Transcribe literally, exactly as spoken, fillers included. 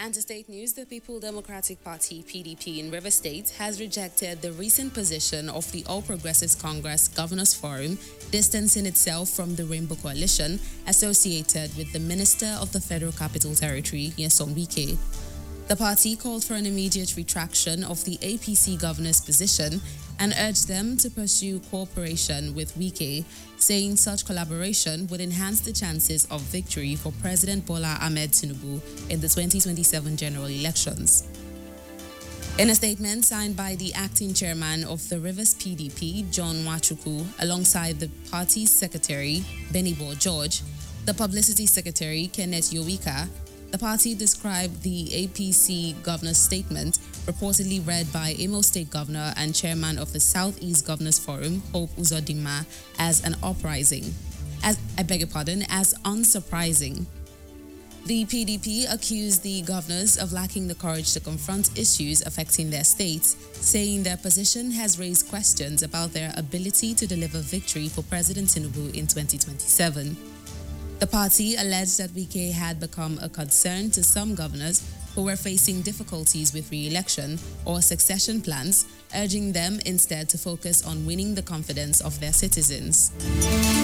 And to state news, the People Democratic Party, P D P, in Rivers State has rejected the recent position of the All Progressives Congress Governors Forum, distancing itself from the Rainbow Coalition associated with the Minister of the Federal Capital Territory, Nyesom Wike. The party called for an immediate retraction of the A P C governor's position and urged them to pursue cooperation with Wike, saying such collaboration would enhance the chances of victory for President Bola Ahmed Tinubu in the twenty twenty-seven general elections. In a statement signed by the acting chairman of the Rivers P D P, John Nwachukwu, alongside the party's secretary, Benibo George, the publicity secretary, Kenneth Yowika, the party described the A P C governor's statement, reportedly read by Imo State Governor and chairman of the Southeast Governors Forum, Hope Uzodinma, as an uprising. As I beg your pardon, as unsurprising. The P D P accused the governors of lacking the courage to confront issues affecting their states, saying their position has raised questions about their ability to deliver victory for President Tinubu in twenty twenty-seven. The party alleged that Wike had become a concern to some governors who were facing difficulties with re-election or succession plans, urging them instead to focus on winning the confidence of their citizens.